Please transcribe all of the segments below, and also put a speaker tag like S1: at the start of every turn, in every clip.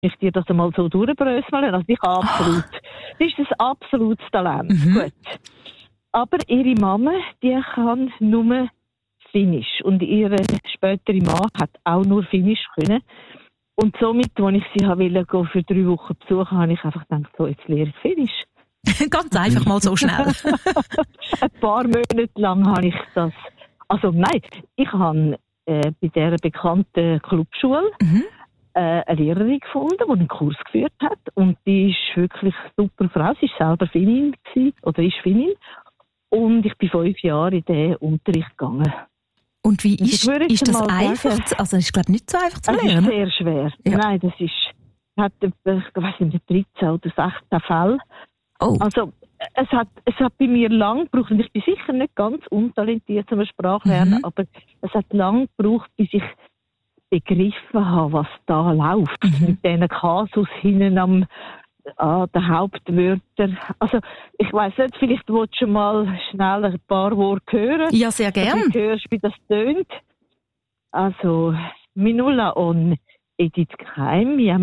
S1: ich dir das einmal so durchbröseln. Also ich habe das ist ein absolutes Talent. Gut. Aber ihre Mama, die kann nur Finnisch. Und ihre spätere Mann hat auch nur Finnisch können. Und somit, als ich sie wollte für 3 Wochen besuchen, habe ich einfach gedacht, so, jetzt lehre ich Finnisch.
S2: Ganz einfach mal so schnell.
S1: Ein paar Monate lang habe ich das... Also nein, ich habe bei dieser bekannten Clubschule eine Lehrerin gefunden, die einen Kurs geführt hat. Und die ist wirklich eine super Frau. Sie war selber Finnin oder ist Finnin. Und ich bin 5 Jahre in diesen Unterricht gegangen.
S2: Und wie ist das einfach? Also es ist, glaube ich, nicht so einfach zu lernen.
S1: Das ist sehr schwer. Ja. Nein, das ist... hat, ich weiss nicht, 13 oder 16 Fälle. Oh. Also, es hat bei mir lang gebraucht, und ich bin sicher nicht ganz untalentiert zum Sprachlernen, aber es hat lang gebraucht, bis ich begriffen habe, was da läuft. Mit diesen Kasus hinten an den Hauptwörtern. Also, ich weiss nicht, vielleicht willst du mal schnell ein paar Worte hören.
S2: Ja, sehr gerne.
S1: Du hörst, wie das tönt. Also, minulla on Edith Keim, ja,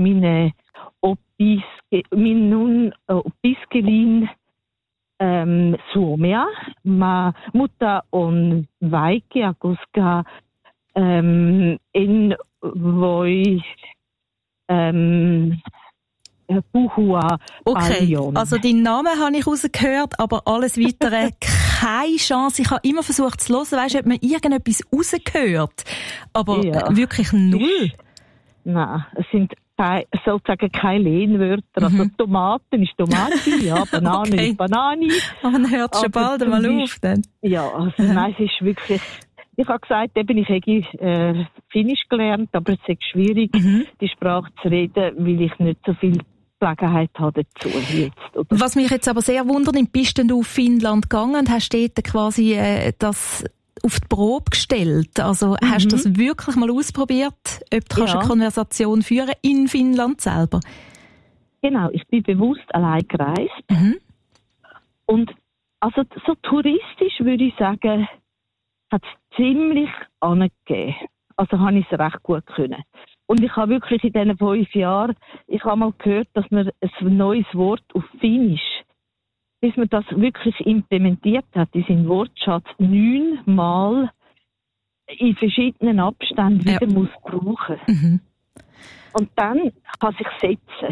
S1: minun opiskelin Suomea, mutta on vaikea, koska en voi puhua paljon.
S2: Also deinen Namen habe ich rausgehört, aber alles Weitere keine Chance. Ich habe immer versucht zu hören, weißt du, ob man irgendetwas rausgehört, aber wirklich null.
S1: Nein, es sind sozusagen keine Lehnwörter. Also Tomaten ist Tomate, ja, Banane ist Banane.
S2: Aber man hört schon bald einmal auf. Dann.
S1: Ja, also nein, es ist wirklich... Ich habe gesagt, eben, ich habe Finnisch gelernt, aber es ist schwierig, die Sprache zu reden, weil ich nicht so viel Gelegenheit habe dazu jetzt. Oder?
S2: Was mich jetzt aber sehr wundert, bist du auf Finnland gegangen und hast dort quasi das auf die Probe gestellt? Also hast du das wirklich mal ausprobiert, ob du eine Konversation führen in Finnland selber?
S1: Genau, ich bin bewusst allein gereist. Und also so touristisch würde ich sagen, hat es ziemlich angegeben. Also habe ich es recht gut können. Und ich habe wirklich in diesen 5 Jahren, ich habe mal gehört, dass man ein neues Wort auf Finnisch, bis man das wirklich implementiert hat, in seinen Wortschatz 9 Mal in verschiedenen Abständen wieder muss brauchen. Und dann kann sich setzen.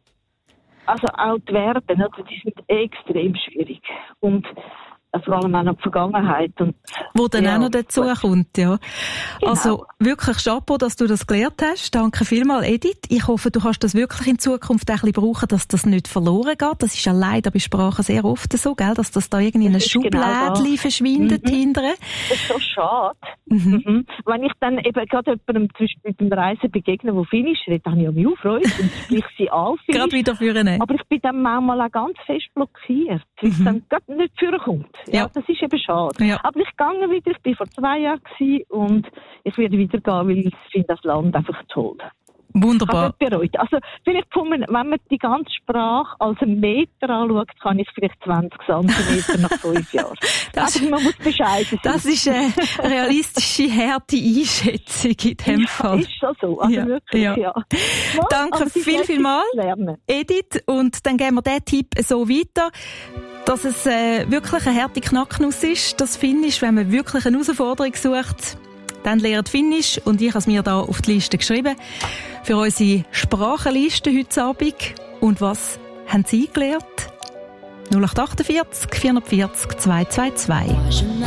S1: Also auch die Verben, die sind extrem schwierig. Und vor allem auch noch die Vergangenheit. Und,
S2: wo dann auch noch dazu kommt, ja. Genau. Also wirklich Chapeau, dass du das gelernt hast. Danke vielmals, Edith. Ich hoffe, du kannst das wirklich in Zukunft ein bisschen brauchen, dass das nicht verloren geht. Das ist ja leider bei Sprachen sehr oft so, gell, dass das da irgendwie in ein Schublädchen verschwindet hinterher.
S1: Das ist so schade. Wenn ich dann eben gerade jemandem beim Reisen begegne, der Finnisch redet, habe ich mich auch Freude und sprich sie an.
S2: Gerade wieder führen.
S1: Aber ich bin dann manchmal auch ganz fest blockiert, weil es dann gerade nicht führen kommt. Ja, das ist eben schade. Ja. Aber ich gehe wieder, ich war vor 2 Jahren und ich werde wieder gehen, weil ich finde das Land einfach toll.
S2: Wunderbar.
S1: Also vielleicht, wenn man die ganze Sprache als einen Meter anschaut, kann ich vielleicht 20 Zentimeter nach 5 Jahren. Also man muss bescheiden sein.
S2: Das ist eine realistische, harte Einschätzung in dem Fall.
S1: Ist schon so. Also wirklich, ja.
S2: Danke vielmals, Edith. Und dann geben wir diesen Tipp so weiter, dass es wirklich eine harte Knacknuss ist, das Finnisch, wenn man wirklich eine Herausforderung sucht. Dann lernt Finnisch und ich habe es mir da auf die Liste geschrieben für unsere Sprachenliste heute Abend. Und was haben Sie gelernt? 0848 440 222.